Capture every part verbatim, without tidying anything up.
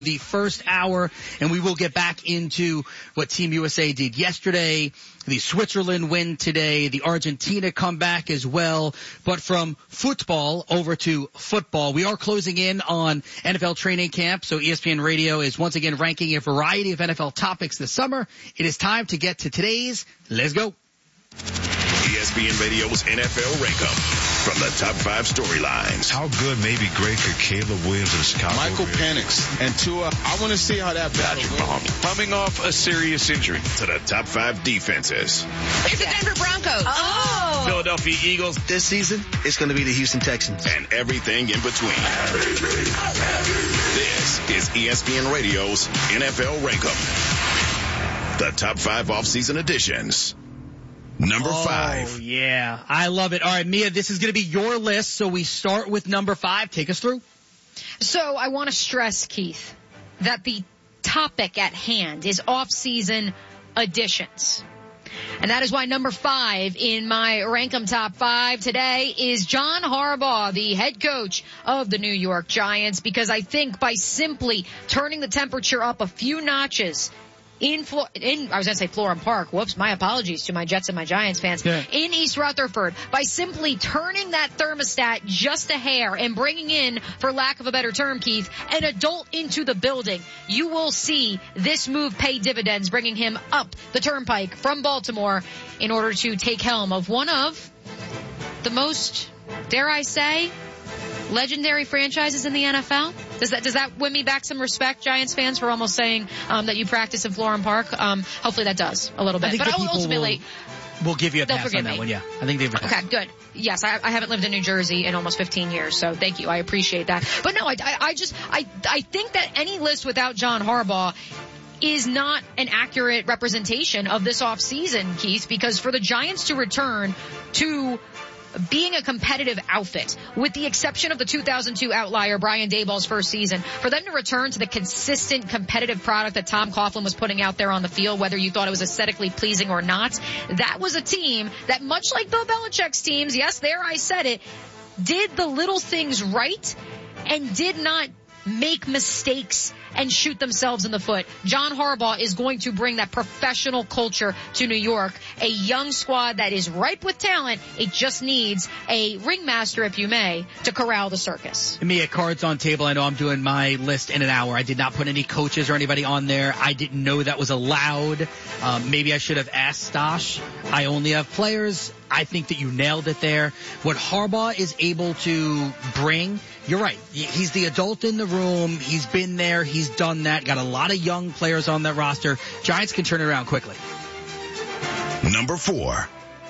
the first hour, and we will get back into what Team U S A did yesterday, the Switzerland win today, the Argentina comeback as well. But from football over to football, we are closing in on N F L training camp, so E S P N Radio is once again ranking a variety of N F L topics this summer. It is time to get to today's. Let's go. E S P N Radio's N F L Rankup. From the top five storylines. How good, maybe great, could Caleb Williams and Chicago Michael be? Penix and Tua. I want to see how that battle goes. Coming off a serious injury. To the top five defenses. It's the Denver Broncos. Oh. Philadelphia Eagles. This season, it's going to be the Houston Texans. And everything in between. This is E S P N Radio's N F L Rankup. The top five offseason editions. Number oh, five. Yeah, I love it. All right, Mia, this is going to be your list, so we start with number five. Take us through. So I want to stress, Keith, that the topic at hand is off-season additions. And that is why number five in my Rankum Top five today is John Harbaugh, the head coach of the New York Giants, because I think by simply turning the temperature up a few notches In, Flo- in, I was going to say Florham Park. Whoops, my apologies to my Jets and my Giants fans. Yeah. In East Rutherford, by simply turning that thermostat just a hair and bringing in, for lack of a better term, Keith, an adult into the building, you will see this move pay dividends, bringing him up the turnpike from Baltimore in order to take helm of one of the most, dare I say, legendary franchises in the N F L. Does that does that win me back some respect, Giants fans, for almost saying um, that you practice in Florham Park? Um, hopefully that does a little bit. But ultimately, will, will give you a pass on that me. one. Yeah, I think they've. Okay, good. Yes, I, I haven't lived in New Jersey in almost fifteen years, so thank you. I appreciate that. But no, I, I, I just I I think that any list without John Harbaugh is not an accurate representation of this offseason, Keith, because for the Giants to return to being a competitive outfit, with the exception of the two thousand two outlier, Brian Daboll's first season, for them to return to the consistent competitive product that Tom Coughlin was putting out there on the field, whether you thought it was aesthetically pleasing or not, that was a team that, much like Bill Belichick's teams, yes, there I said it, did the little things right and did not make mistakes and shoot themselves in the foot. John Harbaugh is going to bring that professional culture to New York, a young squad that is ripe with talent. It just needs a ringmaster, if you may, to corral the circus. Mia, cards on table. I know I'm doing my list in an hour. I did not put any coaches or anybody on there. I didn't know that was allowed. Um, maybe I should have asked Stosh. I only have players. I think that you nailed it there. What Harbaugh is able to bring, you're right. He's the adult in the room. He's been there. He's done that. Got a lot of young players on that roster. Giants can turn it around quickly. Number four.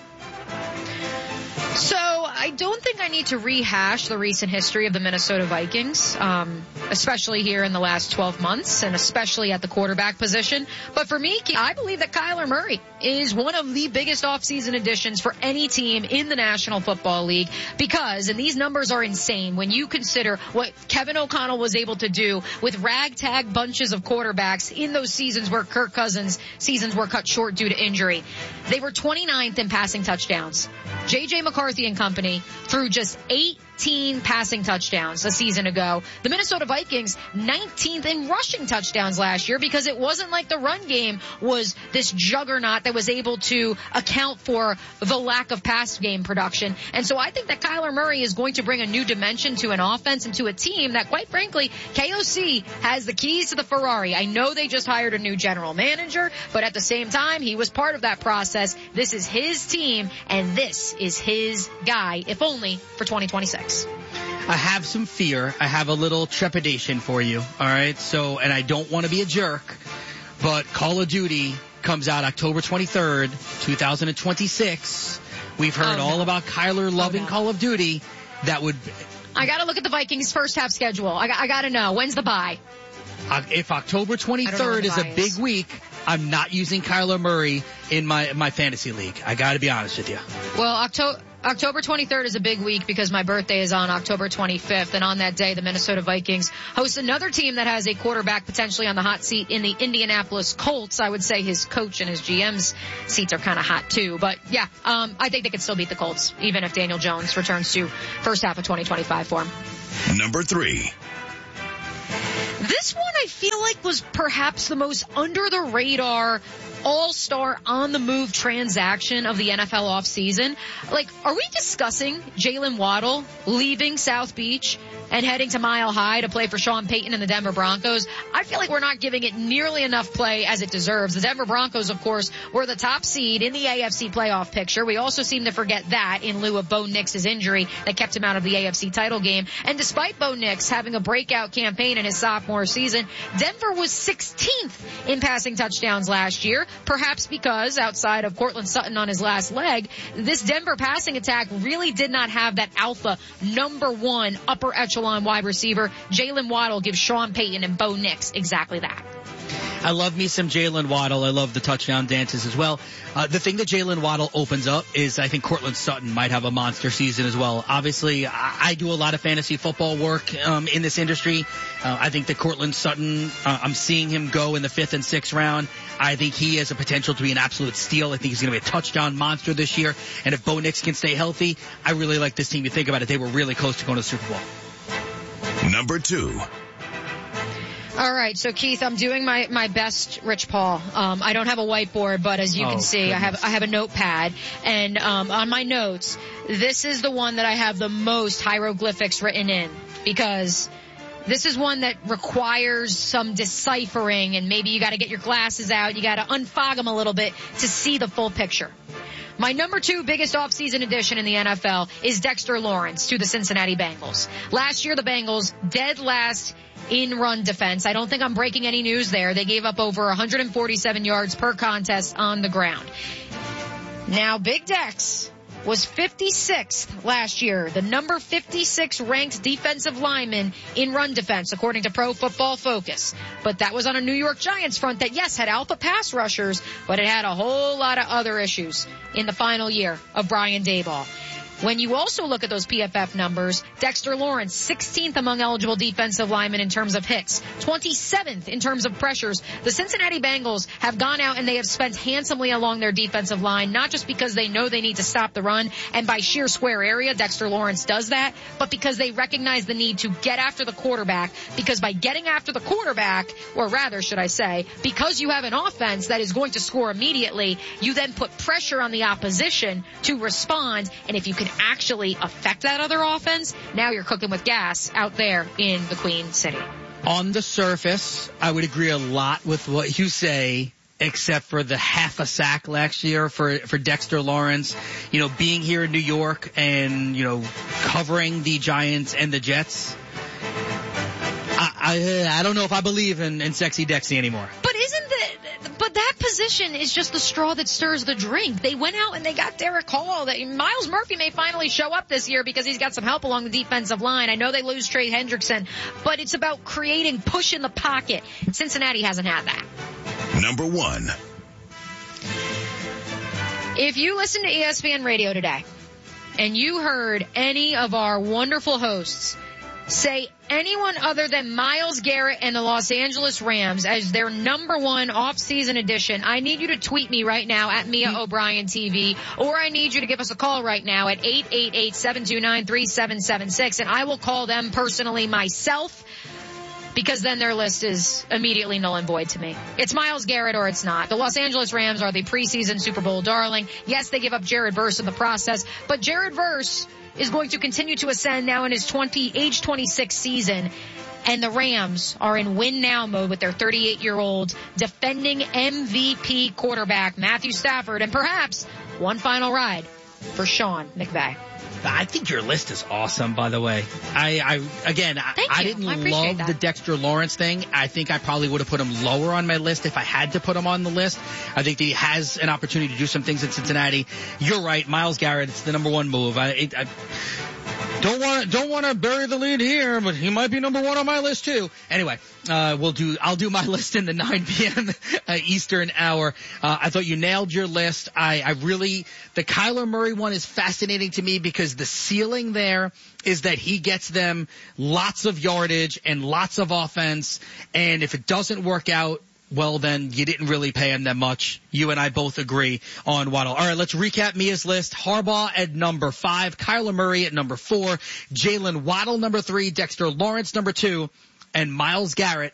So I don't think I need to rehash the recent history of the Minnesota Vikings, um, especially here in the last twelve months, and especially at the quarterback position. But for me, I believe that Kyler Murray is one of the biggest offseason additions for any team in the National Football League, because, and these numbers are insane, when you consider what Kevin O'Connell was able to do with ragtag bunches of quarterbacks in those seasons where Kirk Cousins' seasons were cut short due to injury. They were twenty-ninth in passing touchdowns. J J McCarthy and company threw just eighteen passing touchdowns a season ago. The Minnesota Vikings, nineteenth in rushing touchdowns last year, because it wasn't like the run game was this juggernaut that was able to account for the lack of pass game production. And so I think that Kyler Murray is going to bring a new dimension to an offense and to a team that, quite frankly, K O C has the keys to the Ferrari. I know they just hired a new general manager, but at the same time, he was part of that process. This is his team, and this is his guy, if only for twenty twenty-six. I have some fear. I have a little trepidation for you. All right. So, and I don't want to be a jerk, but Call of Duty comes out October twenty-third, twenty twenty-six. We've heard oh, all no. about Kyler loving oh, no. Call of Duty. That would. I got to look at the Vikings' first half schedule. I, I got to know. When's the bye? Uh, if October twenty-third is a big is. week, I'm not using Kyler Murray in my my fantasy league. I got to be honest with you. Well, October. October twenty-third is a big week because my birthday is on October twenty-fifth, and on that day, the Minnesota Vikings host another team that has a quarterback potentially on the hot seat in the Indianapolis Colts. I would say his coach and his G M's seats are kind of hot too, but yeah, um, I think they could still beat the Colts, even if Daniel Jones returns to first half of twenty twenty-five for him. Number three. This this one I feel like was perhaps the most under the radar all-star on-the-move transaction of the N F L offseason. Like, are we discussing Jalen Waddle leaving South Beach and heading to Mile High to play for Sean Payton and the Denver Broncos? I feel like we're not giving it nearly enough play as it deserves. The Denver Broncos, of course, were the top seed in the A F C playoff picture. We also seem to forget that in lieu of Bo Nix's injury that kept him out of the A F C title game. And despite Bo Nix having a breakout campaign in his sophomore season, Denver was sixteenth in passing touchdowns last year, perhaps because outside of Cortland Sutton on his last leg, this Denver passing attack really did not have that alpha number one upper echelon wide receiver. Jalen Waddle gives Sean Payton and Bo Nix exactly that. I love me some Jalen Waddle. I love the touchdown dances as well. Uh, the thing that Jalen Waddle opens up is I think Cortland Sutton might have a monster season as well. Obviously, I, I do a lot of fantasy football work um, in this industry. Uh, I think that Cortland Sutton, uh, I'm seeing him go in the fifth and sixth round. I think he has a potential to be an absolute steal. I think he's going to be a touchdown monster this year. And if Bo Nix can stay healthy, I really like this team. You think about it, they were really close to going to the Super Bowl. Number two. All right, so Keith, I'm doing my, my best, Rich Paul. Um, I don't have a whiteboard, but as you oh, can see, goodness. I have I have a notepad, and um, on my notes, this is the one that I have the most hieroglyphics written in, because this is one that requires some deciphering, and maybe you got to get your glasses out, you got to unfog them a little bit to see the full picture. My number two biggest offseason addition in the N F L is Dexter Lawrence to the Cincinnati Bengals. Last year, the Bengals dead last in run defense. I don't think I'm breaking any news there. They gave up over one hundred forty-seven yards per contest on the ground. Now, Big Dex was fifty-sixth last year, the number fifty-six ranked defensive lineman in run defense, according to Pro Football Focus. But that was on a New York Giants front that, yes, had alpha pass rushers, but it had a whole lot of other issues in the final year of Brian Daboll. When you also look at those P F F numbers, Dexter Lawrence, sixteenth among eligible defensive linemen in terms of hits, twenty-seventh in terms of pressures. The Cincinnati Bengals have gone out and they have spent handsomely along their defensive line, not just because they know they need to stop the run, and by sheer square area, Dexter Lawrence does that, but because they recognize the need to get after the quarterback, because by getting after the quarterback, or rather, should I say, because you have an offense that is going to score immediately, you then put pressure on the opposition to respond, and if you can actually affect that other offense, now you're cooking with gas out there in the Queen City. On the surface, I would agree a lot with what you say, except for the half a sack last year for, for Dexter Lawrence. You know, being here in New York and, you know, covering the Giants and the Jets, I, I, I don't know if I believe in, in Sexy Dexy anymore. But isn't the, but that position is just the straw that stirs the drink. They went out and they got Derek Hall. That Miles Murphy may finally show up this year because he's got some help along the defensive line. I know they lose Trey Hendrickson, but it's about creating push in the pocket. Cincinnati hasn't had that. Number one. If you listen to E S P N Radio today and you heard any of our wonderful hosts say anyone other than Myles Garrett and the Los Angeles Rams as their number one off-season addition, I need you to tweet me right now at Mia O'Brien T V, or I need you to give us a call right now at eight eight eight, seven two nine, three seven seven six, and I will call them personally myself, because then their list is immediately null and void to me. It's Myles Garrett or it's not. The Los Angeles Rams are the preseason Super Bowl darling. Yes, they give up Jared Verse in the process, but Jared Verse is going to continue to ascend now in his twenty, age twenty-six season. And the Rams are in win now mode with their thirty-eight-year-old defending M V P quarterback Matthew Stafford, and perhaps one final ride for Sean McVay. I think your list is awesome, by the way. I, I again, I, I didn't I love that. the Dexter Lawrence thing. I think I probably would have put him lower on my list if I had to put him on the list. I think that he has an opportunity to do some things in Cincinnati. You're right, Myles Garrett, it's the number one move. I, it, I don't want don't want to bury the lead here, but he might be number one on my list too. Anyway, uh, we'll do. I'll do my list in the nine p.m. uh, Eastern hour. Uh, I thought you nailed your list. I, I really the Kyler Murray one is fascinating to me because the ceiling there is that he gets them lots of yardage and lots of offense, and if it doesn't work out, well, then you didn't really pay him that much. You and I both agree on Waddle. All right, let's recap Mia's list. Harbaugh at number five, Kyler Murray at number four, Jalen Waddle number three, Dexter Lawrence number two, and Myles Garrett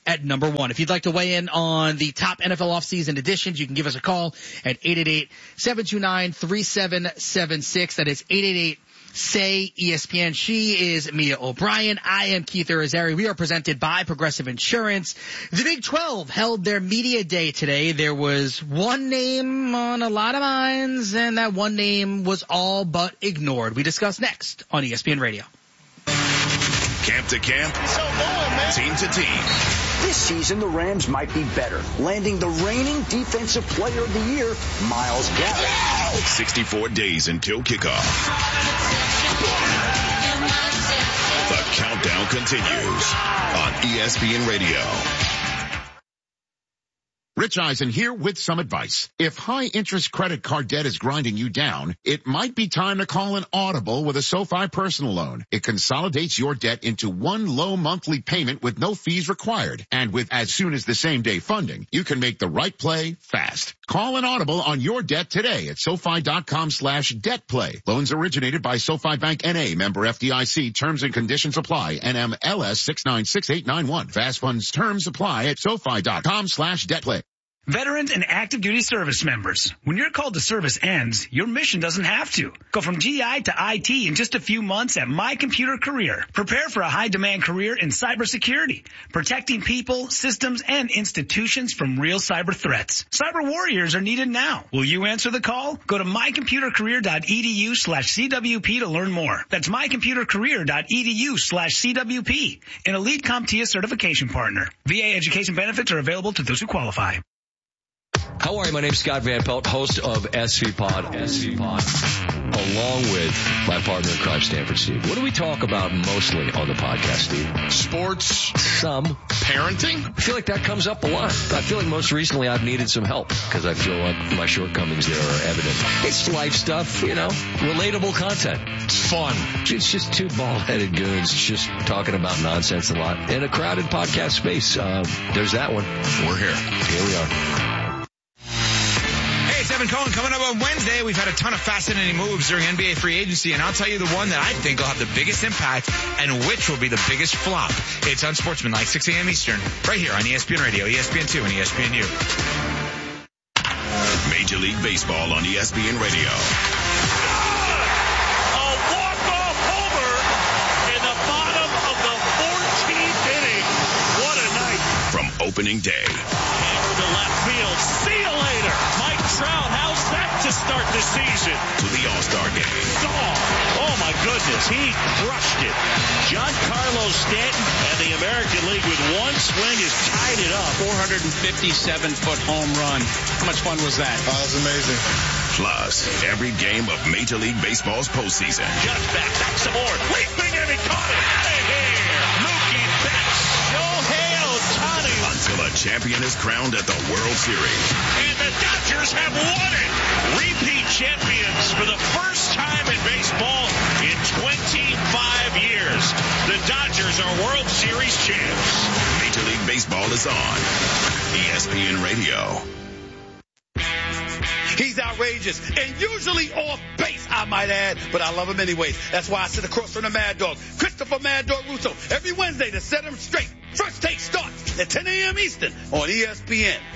at number one. If you'd like to weigh in on the top N F L offseason editions, you can give us a call at eight eight eight, seven two nine, three seven seven six. That is eight eight eight, say E S P N. She is Mia O'Brien. I am Keith Irizarry. We are presented by Progressive Insurance. The Big twelve held their media day today. There was one name on a lot of minds, and that one name was all but ignored. We discuss next on E S P N Radio. Camp to camp, so going, man. Team to team. This season, the Rams might be better, landing the reigning Defensive Player of the Year, Myles Garrett. sixty-four days until kickoff. The countdown continues on E S P N Radio. Rich Eisen here with some advice. If high-interest credit card debt is grinding you down, it might be time to call an Audible with a SoFi personal loan. It consolidates your debt into one low monthly payment with no fees required. And with as soon as the same day funding, you can make the right play fast. Call an Audible on your debt today at SoFi.com slash debt play. Loans originated by SoFi Bank N A, member F D I C. Terms and conditions apply. N M L S six nine six eight nine one. Fast funds terms apply at SoFi.com slash debt play. Veterans and active duty service members. When your call to service ends, your mission doesn't have to. Go from G I to I T in just a few months at My Computer Career. Prepare for a high-demand career in cybersecurity, protecting people, systems, and institutions from real cyber threats. Cyber warriors are needed now. Will you answer the call? Go to mycomputercareer.edu slash CWP to learn more. That's mycomputercareer.edu slash CWP. An elite CompTIA certification partner. V A education benefits are available to those who qualify. How are you? My name's Scott Van Pelt, host of S V Pod, S V Pod, along with my partner in crime, Stanford Steve. What do we talk about mostly on the podcast, Steve? Sports. Some. Parenting. I feel like that comes up a lot. I feel like most recently I've needed some help because I feel like my shortcomings there are evident. It's life stuff, you know, relatable content. It's fun. It's just two bald-headed goons just talking about nonsense a lot in a crowded podcast space. Uh, there's that one. We're here. Here we are. Evan Cohen coming up on Wednesday. We've had a ton of fascinating moves during N B A free agency, and I'll tell you the one that I think will have the biggest impact and which will be the biggest flop. It's Unsportsmanlike, six a.m. Eastern, right here on E S P N Radio, E S P N two, and E S P N U. Major League Baseball on E S P N Radio. A walk-off homer in the bottom of the fourteenth inning. What a night. From opening day. Hammer to left field. See you later. Mike Trout, how's that to start the season? To the All-Star game. Oh, oh my goodness, he crushed it. Giancarlo Stanton and the American League with one swing has tied it up. four hundred fifty-seven foot home run. How much fun was that? Oh, that was amazing. Plus, every game of Major League Baseball's postseason. Just back, back some more. Leaping and he caught it. Out of here. Mookie Betts. Shohei Ohtani. Until a champion is crowned at the World Series. And the Dodgers have won it. Repeat champions for the first time in baseball in twenty-five years. The Dodgers are World Series champs. Major League Baseball is on E S P N Radio. He's outrageous and usually off base, I might add, but I love him anyways. That's why I sit across from the Mad Dog, Christopher Mad Dog Russo, every Wednesday to set him straight. First Take starts at ten a.m. Eastern on E S P N.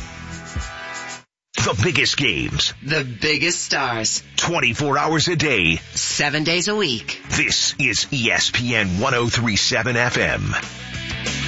The biggest games. The biggest stars. twenty-four hours a day. Seven days a week. This is E S P N one oh three point seven F M.